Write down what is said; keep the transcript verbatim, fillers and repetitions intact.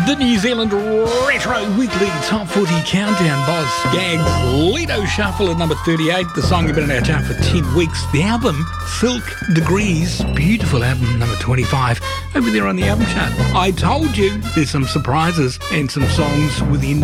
The New Zealand Retro Weekly Top forty Countdown. Boz Skaggs, Lido Shuffle at number thirty-eight. The song has been in our chart for ten weeks. The album, Silk Degrees. Beautiful album, number twenty-five. Over there on the album chart. I told you there's some surprises and some songs within